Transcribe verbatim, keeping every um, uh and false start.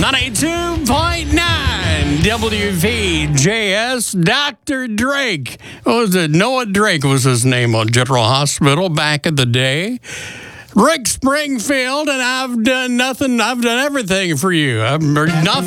ninety-two point nine W V J S. Doctor Drake. What was it? Noah Drake was his name on General Hospital back in the day. Rick Springfield, and I've done nothing. I've done everything for you. I've nothing.